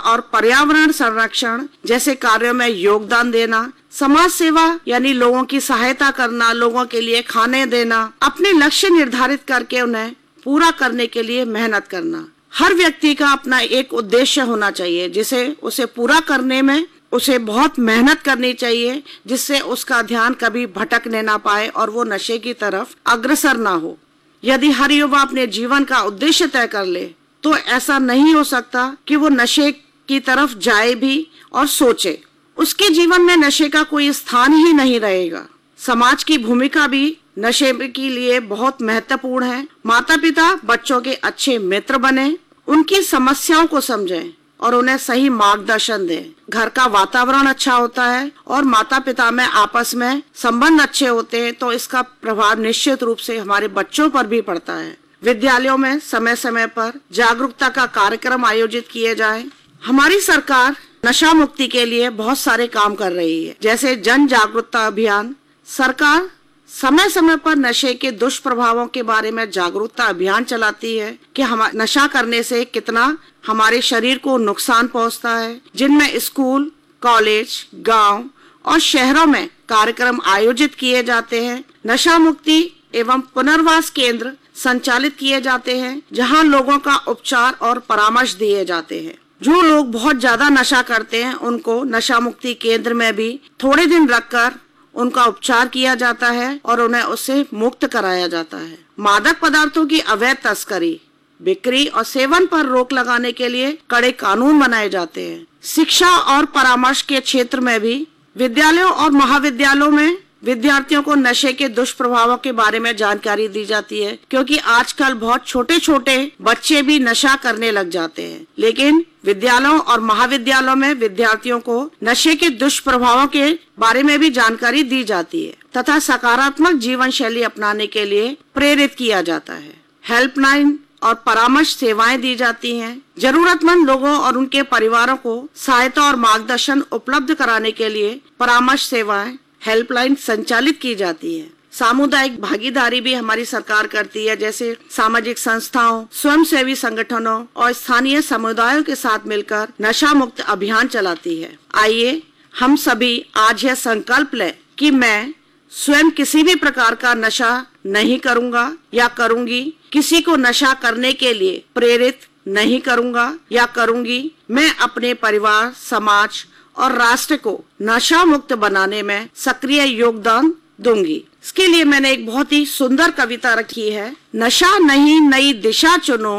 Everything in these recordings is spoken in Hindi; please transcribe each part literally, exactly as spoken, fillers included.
और पर्यावरण संरक्षण जैसे कार्यों में योगदान देना, समाज सेवा यानी लोगों की सहायता करना, लोगों के लिए खाने देना, अपने लक्ष्य निर्धारित करके उन्हें पूरा करने के लिए मेहनत करना। हर व्यक्ति का अपना एक उद्देश्य होना चाहिए जिसे उसे पूरा करने में उसे बहुत मेहनत करनी चाहिए, जिससे उसका ध्यान कभी भटकने ना पाए और वो नशे की तरफ अग्रसर ना हो। यदि हर युवा अपने जीवन का उद्देश्य तय कर ले तो ऐसा नहीं हो सकता कि वो नशे की तरफ जाए भी और सोचे। उसके जीवन में नशे का कोई स्थान ही नहीं रहेगा। समाज की भूमिका भी नशे के लिए बहुत महत्वपूर्ण है। माता पिता बच्चों के अच्छे मित्र बने, उनकी समस्याओं को समझें और उन्हें सही मार्गदर्शन दें। घर का वातावरण अच्छा होता है और माता पिता में आपस में संबंध अच्छे होते हैं तो इसका प्रभाव निश्चित रूप से हमारे बच्चों पर भी पड़ता है। विद्यालयों में समय समय पर जागरूकता का कार्यक्रम आयोजित किए जाएं। हमारी सरकार नशा मुक्ति के लिए बहुत सारे काम कर रही है, जैसे जन जागरूकता अभियान। सरकार समय समय पर नशे के दुष्प्रभावों के बारे में जागरूकता अभियान चलाती है कि हम नशा करने से कितना हमारे शरीर को नुकसान पहुंचता है, जिनमें स्कूल, कॉलेज, गांव और शहरों में कार्यक्रम आयोजित किए जाते हैं। नशा मुक्ति एवं पुनर्वास केंद्र संचालित किए जाते हैं, जहां लोगों का उपचार और परामर्श दिए जाते हैं। जो लोग बहुत ज्यादा नशा करते हैं उनको नशा मुक्ति केंद्र में भी थोड़े दिन रखकर उनका उपचार किया जाता है और उन्हें उससे मुक्त कराया जाता है। मादक पदार्थों की अवैध तस्करी, बिक्री और सेवन पर रोक लगाने के लिए कड़े कानून बनाए जाते हैं। शिक्षा और परामर्श के क्षेत्र में भी विद्यालयों और महाविद्यालयों में विद्यार्थियों को नशे के दुष्प्रभावों के बारे में जानकारी दी जाती है, क्योंकि आजकल बहुत छोटे छोटे बच्चे भी नशा करने लग जाते हैं। लेकिन विद्यालयों और महाविद्यालयों में विद्यार्थियों को नशे के दुष्प्रभावों के बारे में भी जानकारी दी जाती है तथा सकारात्मक जीवन शैली अपनाने के लिए प्रेरित किया जाता है। हेल्पलाइन और परामर्श सेवाएं दी जाती हैं। जरूरतमंद लोगों और उनके परिवारों को सहायता और मार्गदर्शन उपलब्ध कराने के लिए परामर्श सेवाएं हेल्पलाइन संचालित की जाती है। सामुदायिक भागीदारी भी हमारी सरकार करती है, जैसे सामाजिक संस्थाओं, स्वयंसेवी संगठनों और स्थानीय समुदायों के साथ मिलकर नशा मुक्त अभियान चलाती है। आइए हम सभी आज यह संकल्प लें कि मैं स्वयं किसी भी प्रकार का नशा नहीं करूंगा या करूंगी, किसी को नशा करने के लिए प्रेरित नहीं करूंगा या करूंगी। मैं अपने परिवार, समाज और राष्ट्र को नशा मुक्त बनाने में सक्रिय योगदान दूंगी। इसके लिए मैंने एक बहुत ही सुंदर कविता रखी है। नशा नहीं नई दिशा चुनो,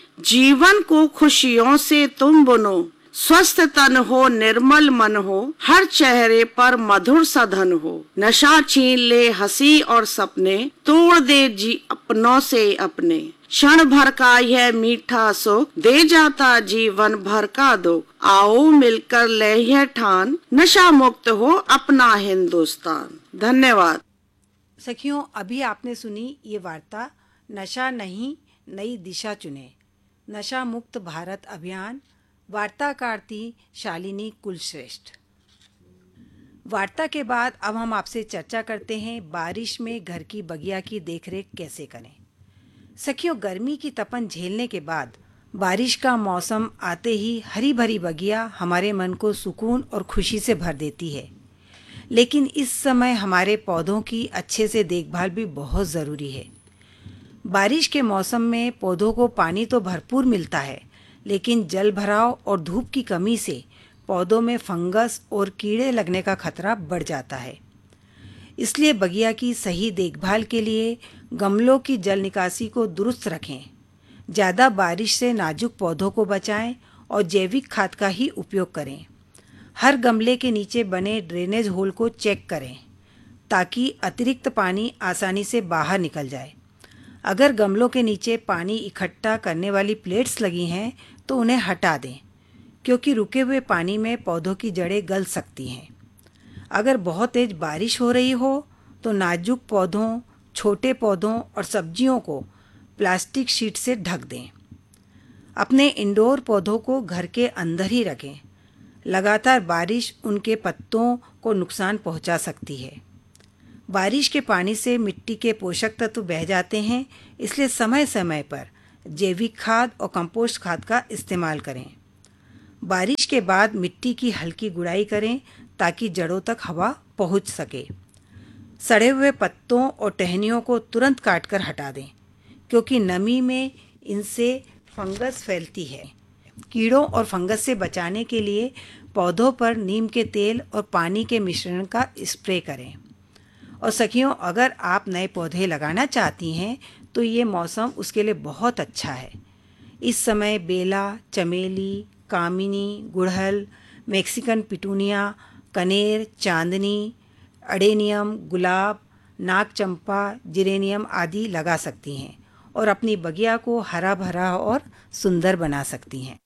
जीवन को खुशियों से तुम बुनो। स्वस्थ तन हो, निर्मल मन हो, हर चेहरे पर मधुर सधन हो। नशा छीन ले हंसी और सपने, तोड़ दे जी अपनों से अपने। क्षण भर का यह मीठा सुख, दे जाता जीवन भर का दुख। आओ मिलकर ले यह ठान, नशा मुक्त हो अपना हिंदुस्तान। धन्यवाद। सखियों, अभी आपने सुनी ये वार्ता नशा नहीं नई दिशा चुने, नशा मुक्त भारत अभियान। वार्ताकार थी शालिनी कुलश्रेष्ठ। वार्ता के बाद अब हम आपसे चर्चा करते हैं बारिश में घर की बगिया की देखरेख कैसे करें। सखियों, गर्मी की तपन झेलने के बाद बारिश का मौसम आते ही हरी भरी बगिया हमारे मन को सुकून और खुशी से भर देती है। लेकिन इस समय हमारे पौधों की अच्छे से देखभाल भी बहुत ज़रूरी है। बारिश के मौसम में पौधों को पानी तो भरपूर मिलता है, लेकिन जल भराव और धूप की कमी से पौधों में फंगस और कीड़े लगने का खतरा बढ़ जाता है। इसलिए बगिया की सही देखभाल के लिए गमलों की जल निकासी को दुरुस्त रखें, ज़्यादा बारिश से नाजुक पौधों को बचाएं और जैविक खाद का ही उपयोग करें। हर गमले के नीचे बने ड्रेनेज होल को चेक करें ताकि अतिरिक्त पानी आसानी से बाहर निकल जाए। अगर गमलों के नीचे पानी इकट्ठा करने वाली प्लेट्स लगी हैं तो उन्हें हटा दें, क्योंकि रुके हुए पानी में पौधों की जड़ें गल सकती हैं। अगर बहुत तेज बारिश हो रही हो तो नाजुक पौधों, छोटे पौधों और सब्जियों को प्लास्टिक शीट से ढक दें। अपने इंडोर पौधों को घर के अंदर ही रखें। लगातार बारिश उनके पत्तों को नुकसान पहुंचा सकती है। बारिश के पानी से मिट्टी के पोषक तत्व बह जाते हैं, इसलिए समय समय पर जैविक खाद और कंपोस्ट खाद का इस्तेमाल करें। बारिश के बाद मिट्टी की हल्की गुड़ाई करें ताकि जड़ों तक हवा पहुंच सके। सड़े हुए पत्तों और टहनियों को तुरंत काटकर हटा दें क्योंकि नमी में इनसे फंगस फैलती है। कीड़ों और फंगस से बचाने के लिए पौधों पर नीम के तेल और पानी के मिश्रण का स्प्रे करें। और सखियों, अगर आप नए पौधे लगाना चाहती हैं तो ये मौसम उसके लिए बहुत अच्छा है। इस समय बेला, चमेली, कामिनी, गुड़हल, मैक्सिकन पिटूनिया, कनेर, चांदनी, अडेनियम, गुलाब, नाग चंपा, जिरेनियम आदि लगा सकती हैं और अपनी बगिया को हरा भरा और सुंदर बना सकती हैं।